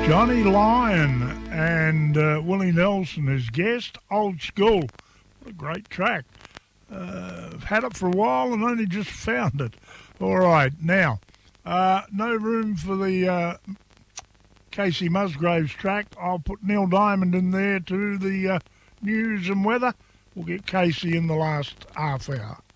Johnny Lyon and Willie Nelson as guest. Old School. What a great track. I've had it for a while and only just found it. All right, now, no room for the Casey Musgraves track. I'll put Neil Diamond in there to the news and weather. We'll get Casey in the last half hour.